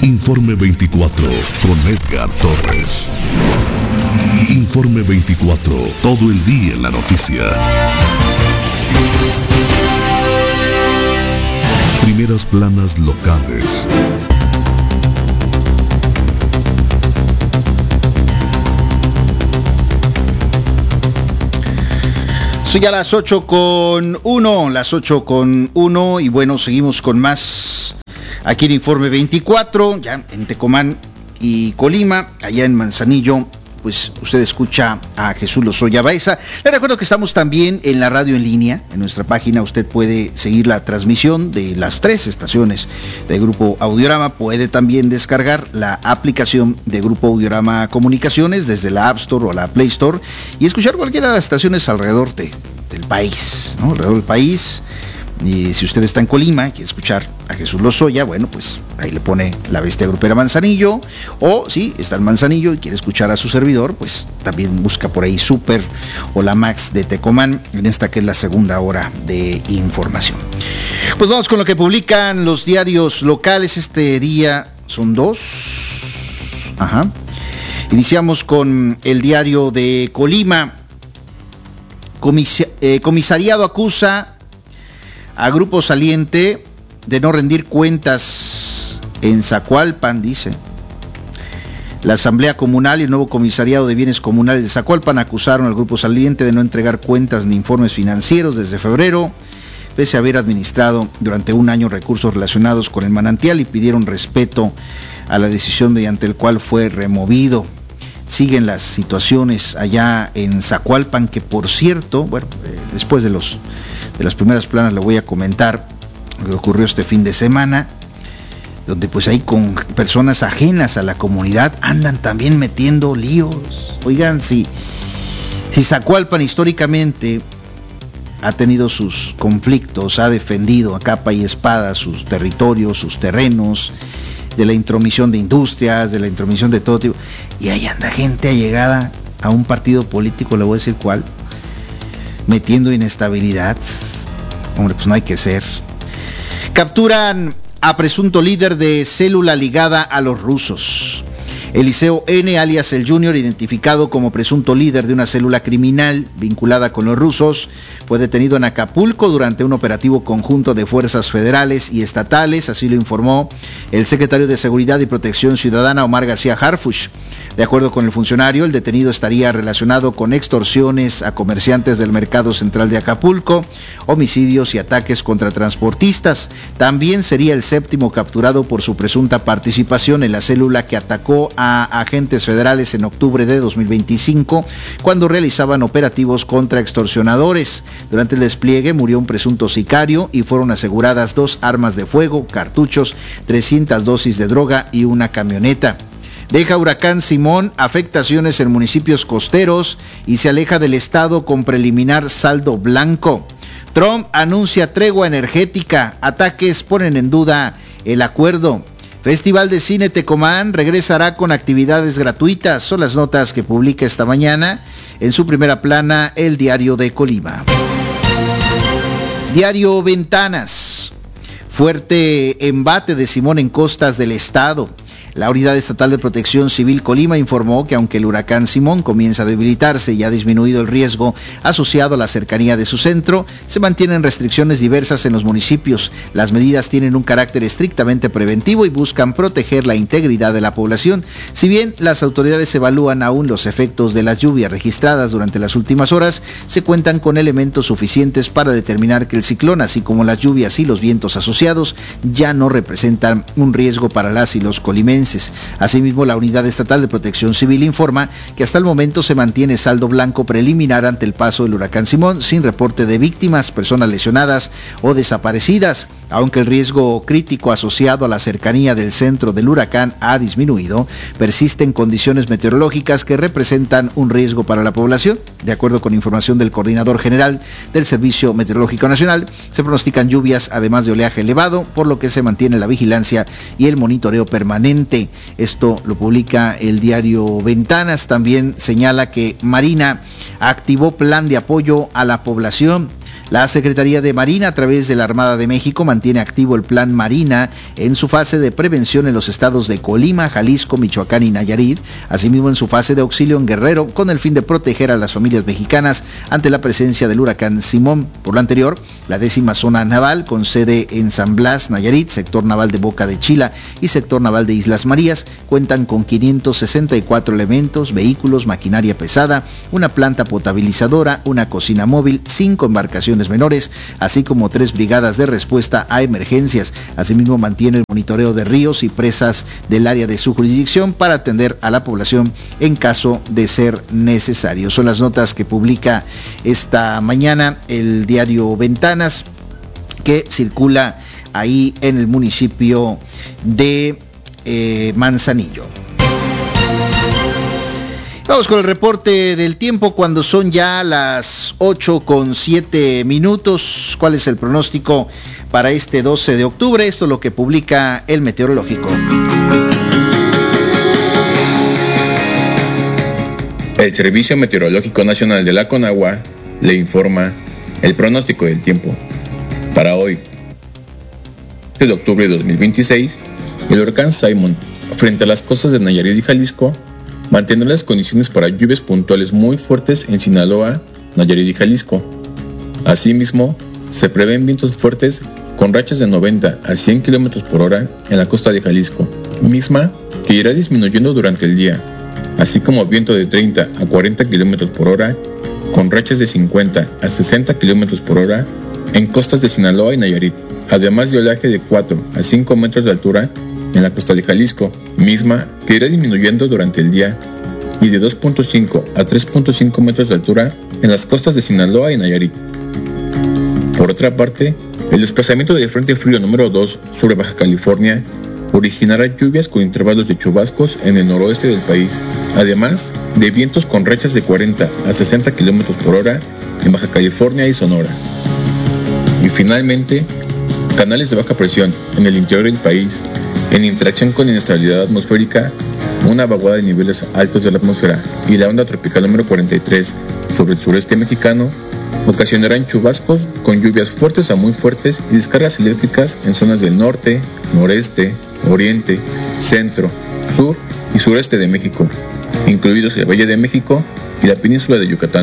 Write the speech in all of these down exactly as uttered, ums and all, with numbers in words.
Informe veinticuatro con Edgar Torres. Informe veinticuatro, todo el día en la noticia. Primeras planas locales. Soy a las ocho con uno, las ocho con uno, y bueno, seguimos con más aquí en Informe veinticuatro, ya en Tecomán y Colima, allá en Manzanillo. Pues usted escucha a Jesús Lozoya Baeza. Le recuerdo que estamos también en la radio en línea. En nuestra página usted puede seguir la transmisión de las tres estaciones de Grupo Audiorama. Puede también descargar la aplicación de Grupo Audiorama Comunicaciones desde la App Store o la Play Store y escuchar cualquiera de las estaciones alrededor de, del país, ¿no? Alrededor del país. Y si usted está en Colima y quiere escuchar a Jesús Lozoya, bueno, pues ahí le pone La Bestia Grupera Manzanillo. O si está en Manzanillo y quiere escuchar a su servidor, pues también busca por ahí Super o la Max de Tecomán, en esta que es la segunda hora de información. Pues vamos con lo que publican los diarios locales este día. Son dos. Ajá. Iniciamos con el diario de Colima. Comis- eh, comisariado acusa a Grupo Saliente de no rendir cuentas en Zacualpan, dice. La Asamblea Comunal y el nuevo Comisariado de Bienes Comunales de Zacualpan acusaron al Grupo Saliente de no entregar cuentas ni informes financieros desde febrero, pese a haber administrado durante un año recursos relacionados con el manantial, y pidieron respeto a la decisión mediante el cual fue removido. Siguen las situaciones allá en Zacualpan, que por cierto, bueno, eh, después de los de las primeras planas le voy a comentar lo que ocurrió este fin de semana, donde pues ahí con personas ajenas a la comunidad andan también metiendo líos. Oigan, si, si Zacualpan históricamente ha tenido sus conflictos, ha defendido a capa y espada sus territorios, sus terrenos, de la intromisión de industrias, de la intromisión de todo tipo, y ahí anda gente allegada a un partido político, le voy a decir cuál, metiendo inestabilidad. Hombre, pues no hay que ser. Capturan a presunto líder de célula ligada a los rusos. Eliseo N., alias el Junior, identificado como presunto líder de una célula criminal vinculada con los rusos, fue detenido en Acapulco durante un operativo conjunto de fuerzas federales y estatales, así lo informó el secretario de Seguridad y Protección Ciudadana, Omar García Harfuch. De acuerdo con el funcionario, el detenido estaría relacionado con extorsiones a comerciantes del mercado central de Acapulco, homicidios y ataques contra transportistas. También sería el séptimo capturado por su presunta participación en la célula que atacó a agentes federales en octubre de dos mil veinticinco, cuando realizaban operativos contra extorsionadores. Durante el despliegue murió un presunto sicario y fueron aseguradas dos armas de fuego, cartuchos, trescientas dosis de droga y una camioneta. Deja huracán Simón afectaciones en municipios costeros y se aleja del estado con preliminar saldo blanco. Trump anuncia tregua energética, ataques ponen en duda el acuerdo. Festival de Cine Tecomán regresará con actividades gratuitas. Son las notas que publica esta mañana en su primera plana el diario de Colima. Diario Ventanas. Fuerte embate de Simón en costas del estado. La Unidad Estatal de Protección Civil Colima informó que aunque el huracán Simón comienza a debilitarse y ha disminuido el riesgo asociado a la cercanía de su centro, se mantienen restricciones diversas en los municipios. Las medidas tienen un carácter estrictamente preventivo y buscan proteger la integridad de la población. Si bien las autoridades evalúan aún los efectos de las lluvias registradas durante las últimas horas, se cuentan con elementos suficientes para determinar que el ciclón, así como las lluvias y los vientos asociados, ya no representan un riesgo para las y los colimenses. Asimismo, la Unidad Estatal de Protección Civil informa que hasta el momento se mantiene saldo blanco preliminar ante el paso del huracán Simón, sin reporte de víctimas, personas lesionadas o desaparecidas. Aunque el riesgo crítico asociado a la cercanía del centro del huracán ha disminuido, persisten condiciones meteorológicas que representan un riesgo para la población. De acuerdo con información del Coordinador General del Servicio Meteorológico Nacional, se pronostican lluvias además de oleaje elevado, por lo que se mantiene la vigilancia y el monitoreo permanente. Esto lo publica el diario Ventanas. También señala que Marina activó plan de apoyo a la población. La Secretaría de Marina, a través de la Armada de México, mantiene activo el Plan Marina en su fase de prevención en los estados de Colima, Jalisco, Michoacán y Nayarit, asimismo en su fase de auxilio en Guerrero, con el fin de proteger a las familias mexicanas ante la presencia del huracán Simón. Por lo anterior, la décima zona naval, con sede en San Blas, Nayarit, sector naval de Boca de Chila y sector naval de Islas Marías, cuentan con quinientos sesenta y cuatro elementos, vehículos, maquinaria pesada, una planta potabilizadora, una cocina móvil, cinco embarcaciones menores, así como tres brigadas de respuesta a emergencias. Asimismo, mantiene el monitoreo de ríos y presas del área de su jurisdicción para atender a la población en caso de ser necesario. Son las notas que publica esta mañana el diario Ventanas, que circula ahí en el municipio de eh, Manzanillo. Vamos con el reporte del tiempo cuando son ya las ocho con siete minutos. ¿Cuál es el pronóstico para este doce de octubre? Esto es lo que publica el Meteorológico. El Servicio Meteorológico Nacional de la Conagua le informa el pronóstico del tiempo. Para hoy, de octubre de dos mil veintiséis, el huracán Simon, frente a las costas de Nayarit y Jalisco, mantendrá las condiciones para lluvias puntuales muy fuertes en Sinaloa, Nayarit y Jalisco. Asimismo, se prevén vientos fuertes con rachas de noventa a cien kilómetros por hora en la costa de Jalisco, misma que irá disminuyendo durante el día, así como viento de treinta a cuarenta kilómetros por hora con rachas de cincuenta a sesenta kilómetros por hora en costas de Sinaloa y Nayarit, además de oleaje de cuatro a cinco metros de altura en la costa de Jalisco, misma que irá disminuyendo durante el día, y de dos punto cinco a tres punto cinco metros de altura en las costas de Sinaloa y Nayarit. Por otra parte, el desplazamiento del Frente Frío número dos sobre Baja California originará lluvias con intervalos de chubascos en el noroeste del país, además de vientos con rachas de cuarenta a sesenta kilómetros por hora en Baja California y Sonora. Y finalmente, canales de baja presión en el interior del país, en interacción con inestabilidad atmosférica, una vaguada de niveles altos de la atmósfera y la onda tropical número cuarenta y tres sobre el sureste mexicano, ocasionarán chubascos con lluvias fuertes a muy fuertes y descargas eléctricas en zonas del norte, noreste, oriente, centro, sur y sureste de México, incluidos el Valle de México y la península de Yucatán.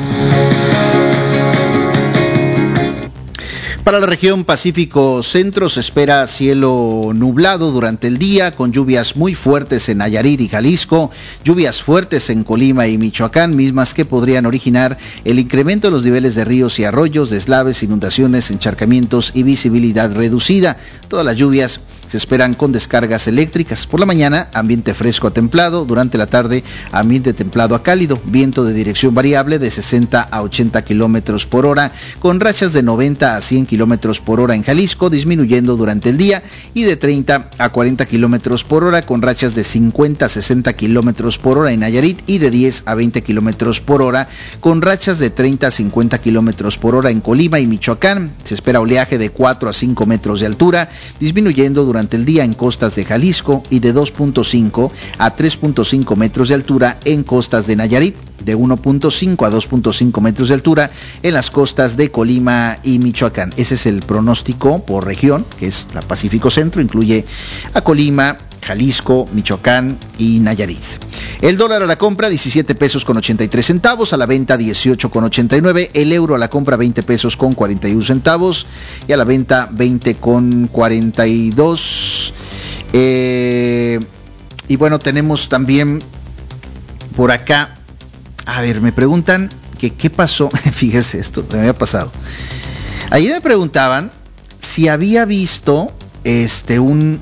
Para la región Pacífico Centro se espera cielo nublado durante el día, con lluvias muy fuertes en Nayarit y Jalisco, lluvias fuertes en Colima y Michoacán, mismas que podrían originar el incremento de los niveles de ríos y arroyos, deslaves, inundaciones, encharcamientos y visibilidad reducida. Todas las lluvias se esperan con descargas eléctricas. Por la mañana, ambiente fresco a templado. Durante la tarde, ambiente templado a cálido. Viento de dirección variable de sesenta a ochenta kilómetros por hora, con rachas de noventa a cien kilómetros por hora en Jalisco, disminuyendo durante el día, y de treinta a cuarenta kilómetros por hora, con rachas de cincuenta a sesenta kilómetros por hora en Nayarit, y de diez a veinte kilómetros por hora, con rachas de treinta a cincuenta kilómetros por hora en Colima y Michoacán. Se espera oleaje de cuatro a cinco metros de altura, disminuyendo durante el día en costas de Jalisco, y de dos punto cinco a tres punto cinco metros de altura en costas de Nayarit, de uno punto cinco a dos punto cinco metros de altura en las costas de Colima y Michoacán. Ese es el pronóstico por región, que es la Pacífico Centro, incluye a Colima, Jalisco, Michoacán y Nayarit. El dólar a la compra diecisiete pesos con ochenta y tres centavos, a la venta dieciocho con ochenta y nueve, el euro a la compra veinte pesos con cuarenta y uno centavos y a la venta veinte con cuarenta y dos. Eh, y bueno, tenemos también por acá, a ver, me preguntan que qué pasó, fíjese esto, me había pasado. Ayer me preguntaban si había visto este un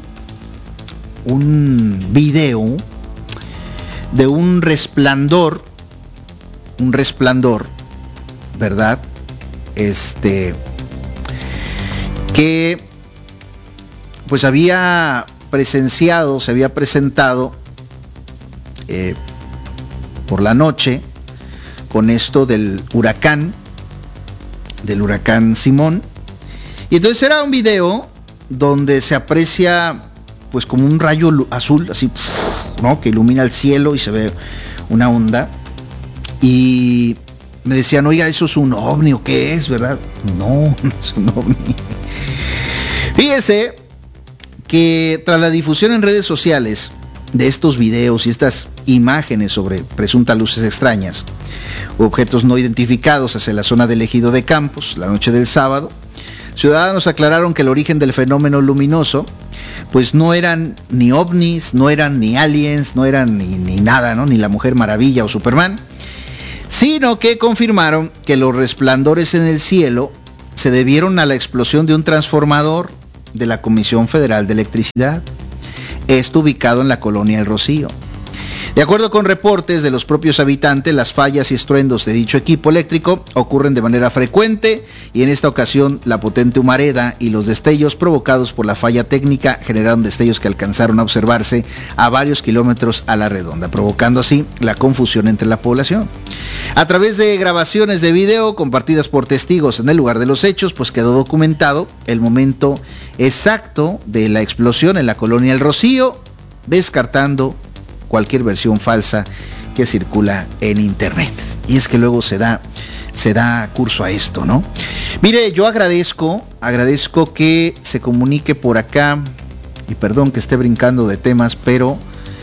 un video de un resplandor, un resplandor, ¿verdad? Este, que pues había presenciado, se había presentado eh, por la noche con esto del huracán, del huracán Simón. Y entonces era un video donde se aprecia pues como un rayo azul, así, ¿no? Que ilumina el cielo y se ve una onda. Y me decían, oiga, ¿eso es un ovni o qué es, verdad? No, no es un ovni. Fíjese que tras la difusión en redes sociales de estos videos y estas imágenes sobre presuntas luces extrañas u objetos no identificados hacia la zona del ejido de Campos la noche del sábado, ciudadanos aclararon que el origen del fenómeno luminoso pues no eran ni ovnis, no eran ni aliens, no eran ni, ni nada, ¿no? Ni la Mujer Maravilla o Superman, sino que confirmaron que los resplandores en el cielo se debieron a la explosión de un transformador de la Comisión Federal de Electricidad. Esto ubicado en la colonia El Rocío. De acuerdo con reportes de los propios habitantes, las fallas y estruendos de dicho equipo eléctrico ocurren de manera frecuente y en esta ocasión la potente humareda y los destellos provocados por la falla técnica generaron destellos que alcanzaron a observarse a varios kilómetros a la redonda, provocando así la confusión entre la población. A través de grabaciones de video compartidas por testigos en el lugar de los hechos, pues quedó documentado el momento exacto de la explosión en la colonia El Rocío, descartando cualquier versión falsa que circula en internet. Y es que luego se da, se da curso a esto, ¿no? Mire, yo agradezco, agradezco que se comunique por acá, y perdón que esté brincando de temas, pero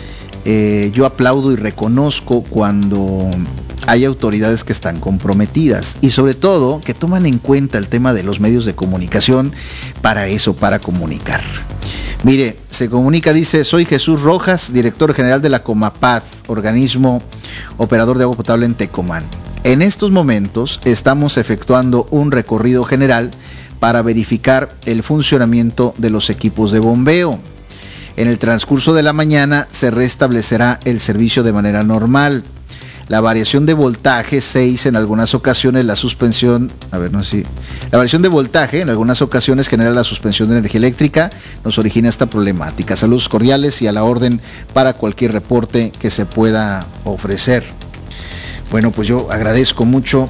eh, yo aplaudo y reconozco cuando hay autoridades que están comprometidas y sobre todo que toman en cuenta el tema de los medios de comunicación para eso, para comunicar. Mire, se comunica, dice, soy Jesús Rojas, director general de la Comapaz, organismo operador de agua potable en Tecomán. En estos momentos estamos efectuando un recorrido general para verificar el funcionamiento de los equipos de bombeo. En el transcurso de la mañana se restablecerá el servicio de manera normal. La variación de voltaje seis en algunas ocasiones la suspensión, a ver, no sé si, la variación de voltaje en algunas ocasiones genera la suspensión de energía eléctrica, nos origina esta problemática. Saludos cordiales y a la orden para cualquier reporte que se pueda ofrecer. Bueno, pues yo agradezco mucho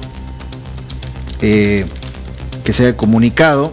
eh, que se haya comunicado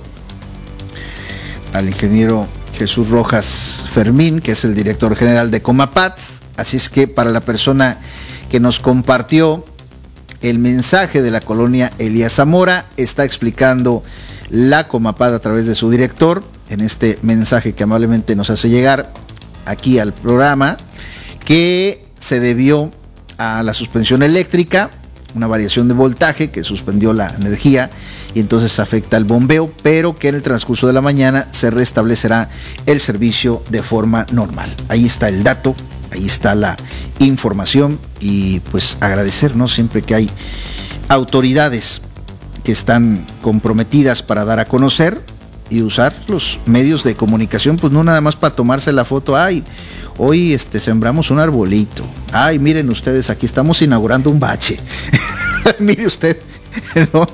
al ingeniero Jesús Rojas Fermín, que es el director general de Comapaz. Así es que para la persona que nos compartió el mensaje de la colonia Elías Zamora, está explicando la Comapaz a través de su director, en este mensaje que amablemente nos hace llegar aquí al programa, que se debió a la suspensión eléctrica, una variación de voltaje que suspendió la energía y entonces afecta el bombeo, pero que en el transcurso de la mañana se restablecerá el servicio de forma normal. Ahí está el dato, ahí está la información y pues agradecer, ¿no? Siempre que hay autoridades que están comprometidas para dar a conocer y usar los medios de comunicación, pues no nada más para tomarse la foto, ay, hoy este sembramos un arbolito, ay, miren ustedes, aquí estamos inaugurando un bache. Mire usted, ¿no?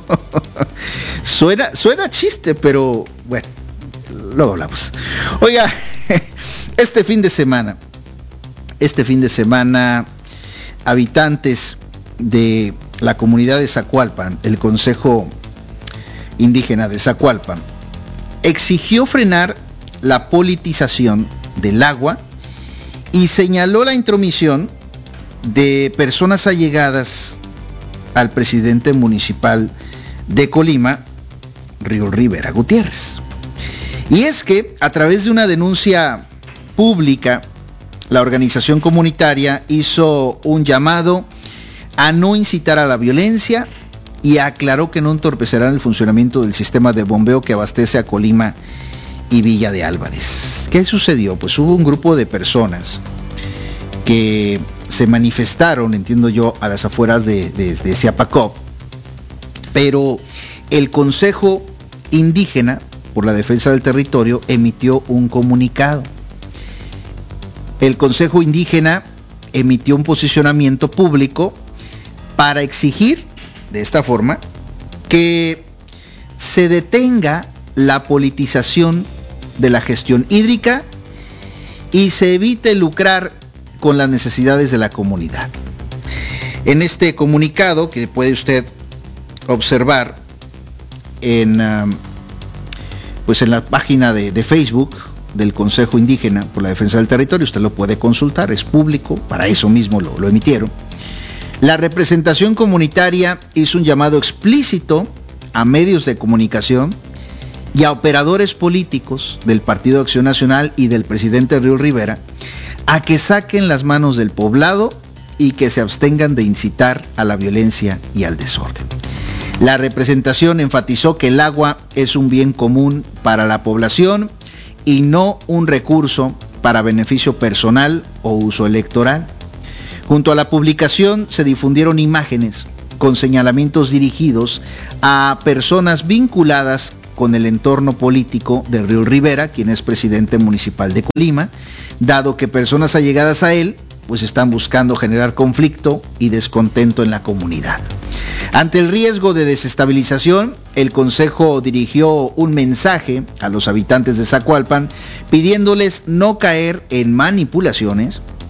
Suena, suena chiste, pero bueno, luego hablamos. Oiga, este fin de semana, este fin de semana, habitantes de la comunidad de Zacualpan, el Consejo Indígena de Zacualpan, exigió frenar la politización del agua y señaló la intromisión de personas allegadas al presidente municipal de Colima, Río Rivera Gutiérrez. Y es que a través de una denuncia pública, la organización comunitaria hizo un llamado a no incitar a la violencia y aclaró que no entorpecerán el funcionamiento del sistema de bombeo que abastece a Colima y Villa de Álvarez. ¿Qué sucedió? Pues hubo un grupo de personas que se manifestaron, entiendo yo, a las afueras de, de, de Ziapacop, pero el Consejo Indígena por la Defensa del Territorio emitió un comunicado. El Consejo Indígena emitió un posicionamiento público para exigir, de esta forma, que se detenga la politización de la gestión hídrica y se evite lucrar con las necesidades de la comunidad. En este comunicado, que puede usted observar en, um, pues en la página de, de Facebook del Consejo Indígena por la Defensa del Territorio, usted lo puede consultar, es público, para eso mismo lo, lo emitieron. La representación comunitaria hizo un llamado explícito a medios de comunicación y a operadores políticos del Partido Acción Nacional y del presidente Riul Rivera a que saquen las manos del poblado y que se abstengan de incitar a la violencia y al desorden. La representación enfatizó que el agua es un bien común para la población y no un recurso para beneficio personal o uso electoral. Junto a la publicación se difundieron imágenes con señalamientos dirigidos a personas vinculadas con el entorno político de Riul Rivera, quien es presidente municipal de Colima, dado que personas allegadas a él pues están buscando generar conflicto y descontento en la comunidad. Ante el riesgo de desestabilización, el Consejo dirigió un mensaje a los habitantes de Zacualpan pidiéndoles no caer en manipulaciones